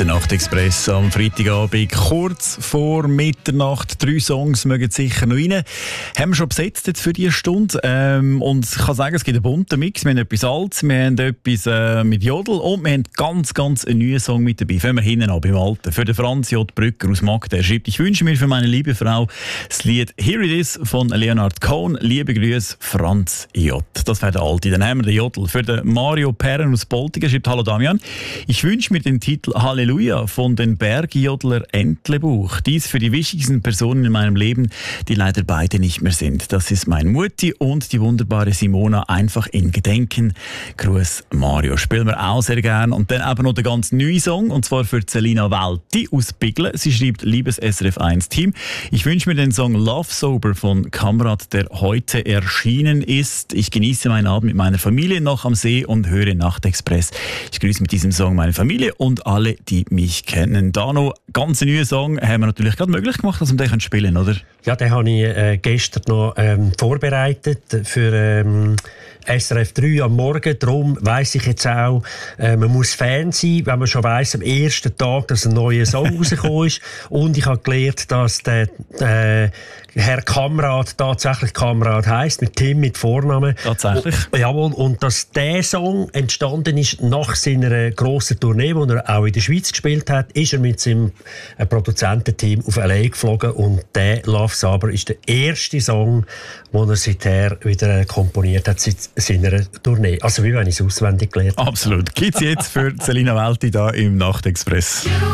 Der Nachtexpress am Freitagabend, kurz vor Mitternacht. 3 Songs mögen sicher noch rein. Haben wir schon besetzt jetzt für diese Stunde. Und ich kann sagen, es gibt einen bunten Mix. Wir haben etwas Altes, wir haben etwas mit Jodel und wir haben ganz einen neuen Song mit dabei. Fangen wir hinten an beim Alten. Für den Franz J. Brücker aus Magda. Er schreibt: Ich wünsche mir für meine liebe Frau das Lied «Here It Is» von Leonard Cohen. Liebe Grüße, Franz J. Das wäre der Alte. Dann haben wir den Jodel. Für den Mario Perren aus Boltigen schreibt: Hallo Damian. Ich wünsche mir den Titel «Halleluja» von den Bergjodler Entlebuch. Dies für die wichtigsten Personen in meinem Leben, die leider beide nicht mehr sind. Das ist mein Mutti und die wunderbare Simona, einfach in Gedenken. Gruß Mario. Spielen wir auch sehr gern. Und dann eben noch der ganz neue Song, und zwar für Celina Welti aus Biglen. Sie schreibt: Liebes SRF 1 Team, ich wünsche mir den Song Love Sober von Kamrat, der heute erschienen ist. Ich genieße meinen Abend mit meiner Familie noch am See und höre Nachtexpress. Ich grüße mit diesem Song meine Familie und alle, die mich kennen. Da noch ganz neuen Song haben wir natürlich gerade möglich gemacht, dass wir den spielen können, oder? Ja, den habe ich gestern noch vorbereitet für SRF 3 am Morgen. Darum weiss ich jetzt auch, man muss Fan sein, wenn man schon weiss, am ersten Tag, dass ein neuer Song rausgekommen ist. Und ich habe gelernt, dass der Herr Kamrat tatsächlich Kamrat heisst, mit Tim, mit Vornamen. Tatsächlich? Jawohl. Und dass der Song entstanden ist nach seiner grossen Tournee, die er auch in der Schweiz gespielt hat, ist er mit seinem Produzententeam auf L.A. geflogen. Und der Love Sober ist der erste Song, den er seither wieder komponiert hat seit seiner Tournee. Also wie wenn ich es auswendig gelernt habe. Absolut. Gibt's jetzt für Celina Welti da im Nachtexpress.